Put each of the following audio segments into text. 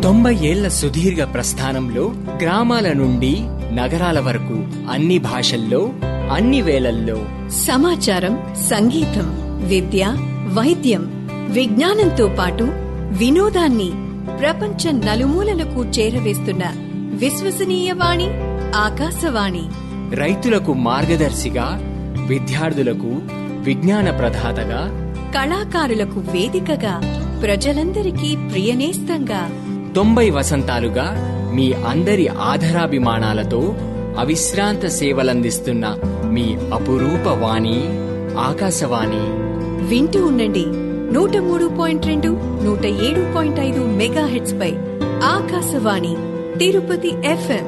90 ఏళ్ల సుదీర్ఘ ప్రస్థానంలో గ్రామాల నుండి నగరాల వరకు అన్ని భాషల్లో అన్ని వేళల్లో సమాచారం, సంగీతం, విద్య, వైద్యం, విజ్ఞానంతో పాటు వినోదాన్ని ప్రపంచం నలుమూలలకు చేరవేస్తున్న విశ్వసనీయ వాణి ఆకాశవాణి. రైతులకు మార్గదర్శిగా, విద్యార్థులకు విజ్ఞాన ప్రదాతగా, కళాకారులకు వేదికగా, ప్రజలందరికీ ప్రియనేస్తంగా 90 వసంతాలుగా మీ అందరి ఆధరాభిమానాలతో అవిశ్రాంత సేవలందిస్తున్న మీ అపురూప వాణి ఆకాశవాణి. వింటూ ఉండండి 103.2, 107.5 మెగాహెర్ట్జ్ పై ఆకాశవాణి తిరుపతి FM.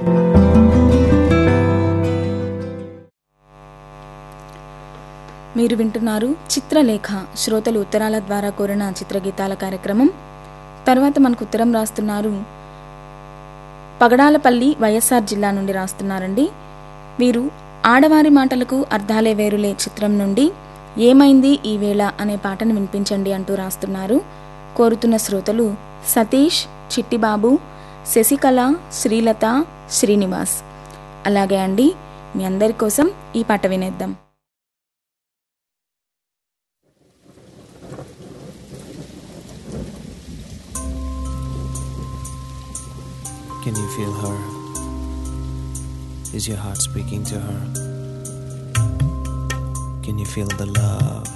మీరు వింటున్నారు చిత్రలేఖ, శ్రోతలు ఉత్తరాల ద్వారా కోరిన చిత్రగీతాల కార్యక్రమం. తర్వాత మనకు ఉత్తరం రాస్తున్నారు, పగడాలపల్లి వైఎస్ఆర్ జిల్లా నుండి రాస్తున్నారండి. వీరు ఆడవారి మాటలకు అర్థాలే వేరులే చిత్రం నుండి ఏమైంది ఈ వేళ అనే పాటను వినిపించండి అంటూ రాస్తున్నారు. కోరుతున్న శ్రోతలు సతీష్, చిట్టిబాబు, శశికళ, శ్రీలత, శ్రీనివాస్. అలాగే అండి, మీ అందరి కోసం ఈ పాట వినేద్దాం. Can you feel her? Is your heart speaking to her? Can you feel the love